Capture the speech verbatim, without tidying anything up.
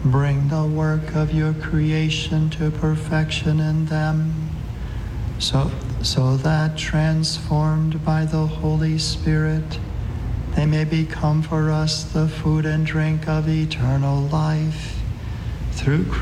Bring the work of your creation to perfection in them, so, so that, transformed by the Holy Spirit, they may become for us the food and drink of eternal life. Through